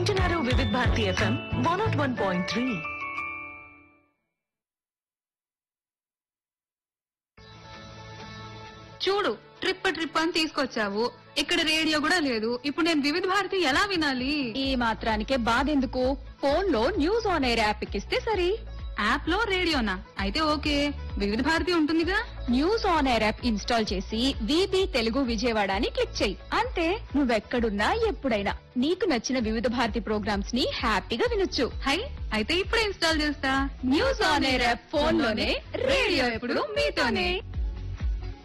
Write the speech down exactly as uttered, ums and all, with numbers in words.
వింటున్నారు వివిధ Bharati FM one not one point three. చూడు, ట్రిప్ ట్రిప్ అని తీసుకొచ్చావు, ఇక్కడ రేడియో కూడా లేదు. ఇప్పుడు నేను వివిధ భారతి ఎలా వినాలి? ఈ మాత్రానికే బాధెందుకు? ఫోన్ లో న్యూస్ ఆన్ ఎయిర్ యాప్ ఎక్కిస్తే సరి. యాప్ లో రేడియోనా? అయితే ఓకే, వివిధ భారతి ఉంటుందిగా. News on air app install చేసి విబి తెలుగు విజయవాడ అని క్లిక్ చేయి. అంతే, నువ్వెక్కడున్నా ఎప్పుడైనా నీకు నచ్చిన వివిధ భారతి ప్రోగ్రామ్స్ ని హ్యాపీగా వినొచ్చు. హై, అయితే ఇప్పుడే ఇన్స్టాల్ చేస్తా. News on air app phone లోనే, రేడియో ఎప్పుడు మీతోనే.